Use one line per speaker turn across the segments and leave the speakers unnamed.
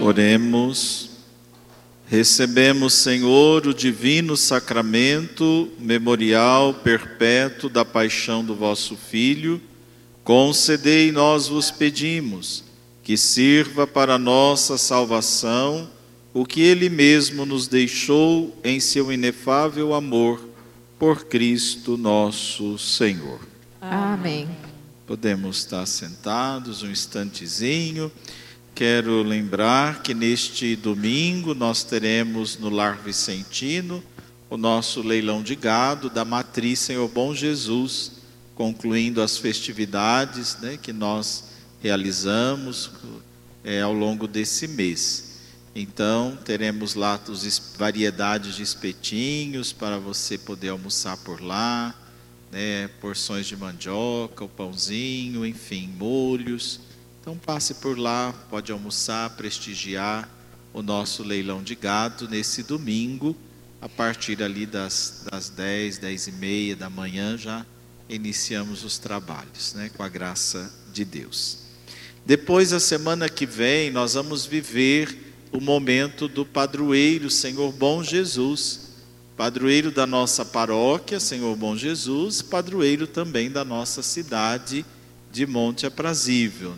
Oremos. Recebemos, Senhor, o divino sacramento, memorial perpétuo da paixão do vosso Filho. Concedei, nós vos pedimos, que sirva para nossa salvação o que Ele mesmo nos deixou em seu inefável amor, por Cristo nosso Senhor.
Amém.
Podemos estar sentados um instantezinho. Quero lembrar que neste domingo nós teremos no Lar Vicentino o nosso leilão de gado da Matriz Senhor Bom Jesus, concluindo as festividades, que nós realizamos ao longo desse mês. Então teremos lá variedades de espetinhos para você poder almoçar por lá, porções de mandioca, o pãozinho, enfim, molhos. Então passe por lá, pode almoçar, prestigiar o nosso leilão de gado nesse domingo, a partir ali das 10, 10h30 da manhã, já iniciamos os trabalhos, com a graça de Deus. Depois, a semana que vem, nós vamos viver o momento do padroeiro Senhor Bom Jesus, padroeiro da nossa paróquia Senhor Bom Jesus, padroeiro também da nossa cidade de Monte Aprazível,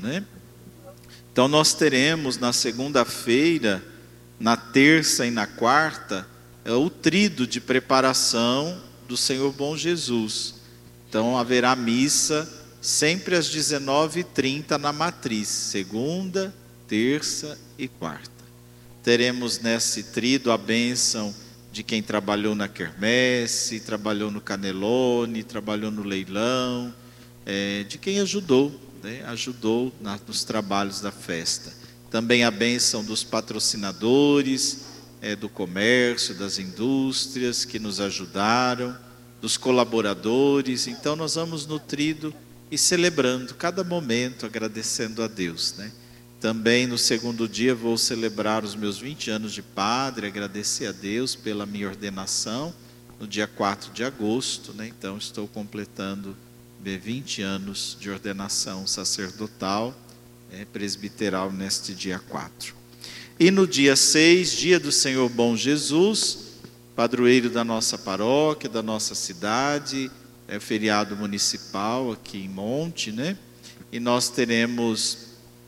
Então nós teremos na segunda-feira, na terça e na quarta, o tríduo de preparação do Senhor Bom Jesus. Então haverá missa sempre às 19h30 na Matriz, segunda, terça e quarta. Teremos nesse tríduo a bênção de quem trabalhou na quermesse, trabalhou no canelone, trabalhou no leilão, de quem ajudou, ajudou nos trabalhos da festa. Também a bênção dos patrocinadores, do comércio, das indústrias que nos ajudaram, dos colaboradores. Então nós vamos nutrindo e celebrando cada momento, agradecendo a Deus, Também no segundo dia vou celebrar os meus 20 anos de padre, agradecer a Deus pela minha ordenação, no dia 4 de agosto, Então estou completando 20 anos de ordenação sacerdotal, presbiteral neste dia 4. E no dia 6, dia do Senhor Bom Jesus, padroeiro da nossa paróquia, da nossa cidade, feriado municipal aqui em Monte, E nós teremos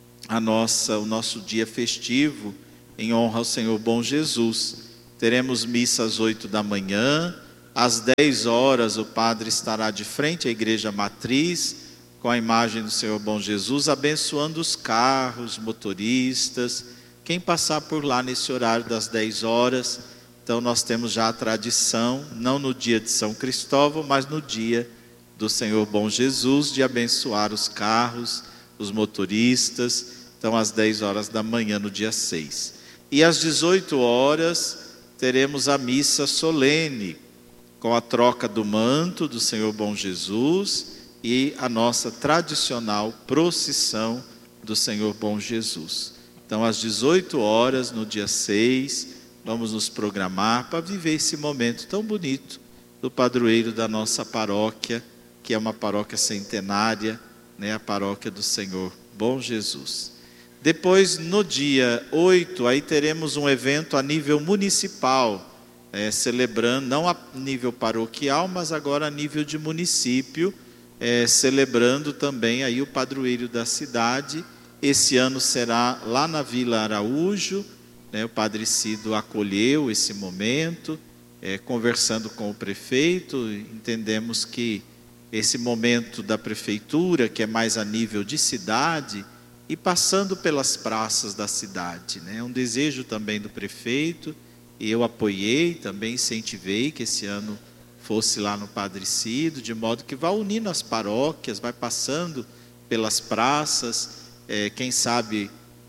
o nosso dia festivo em honra ao Senhor Bom Jesus. Teremos missa às 8 da manhã, às 10 horas o padre estará de frente à igreja matriz, com a imagem do Senhor Bom Jesus, abençoando os carros, motoristas, quem passar por lá nesse horário das 10 horas. Então nós temos já a tradição, não no dia de São Cristóvão, mas no dia do Senhor Bom Jesus, de abençoar os carros, os motoristas. Então às 10 horas da manhã no dia 6. E às 18 horas teremos a missa solene, com a troca do manto do Senhor Bom Jesus e a nossa tradicional procissão do Senhor Bom Jesus. Então às 18 horas no dia 6, vamos nos programar para viver esse momento tão bonito do padroeiro da nossa paróquia, que é uma paróquia centenária, a paróquia do Senhor Bom Jesus. Depois, no dia 8, aí teremos um evento a nível municipal, celebrando, não a nível paroquial, mas agora a nível de município, celebrando também aí o padroeiro da cidade. Esse ano será lá na Vila Araújo, o Padre Cido acolheu esse momento, conversando com o prefeito. Entendemos que esse momento da prefeitura, que é mais a nível de cidade, e passando pelas praças da cidade, É um desejo também do prefeito, e eu apoiei, também incentivei que esse ano fosse lá no Padre Cido, de modo que vá unindo as paróquias, vai passando pelas praças, quem sabe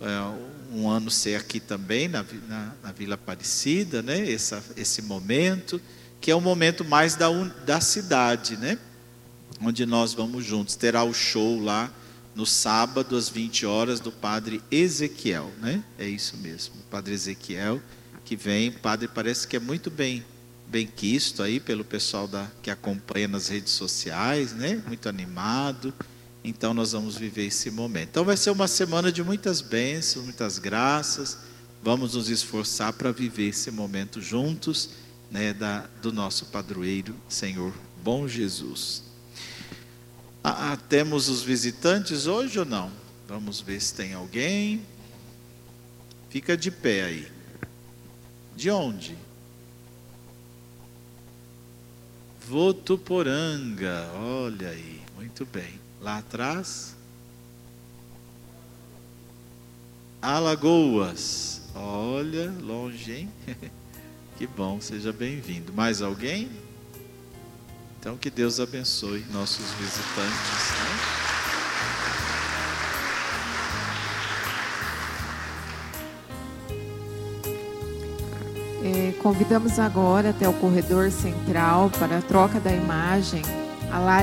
um ano ser aqui também na Vila Aparecida, esse momento, que é um momento mais da cidade, onde nós vamos juntos. Terá o show lá no sábado às 20 horas do Padre Ezequiel, É isso mesmo, o Padre Ezequiel que vem. O padre parece que é muito bem quisto aí pelo pessoal que acompanha nas redes sociais, Muito animado. Então nós vamos viver esse momento. Então vai ser uma semana de muitas bênçãos, muitas graças, vamos nos esforçar para viver esse momento juntos, né, do nosso padroeiro, Senhor Bom Jesus. Temos os visitantes hoje ou não? Vamos ver se tem alguém. Fica de pé aí. De onde? Votuporanga, olha aí, muito bem. Lá atrás? Alagoas, olha, longe, hein? Que bom, seja bem-vindo. Mais alguém? Então que Deus abençoe nossos visitantes, né?
Convidamos agora até o corredor central para a troca da imagem a Lara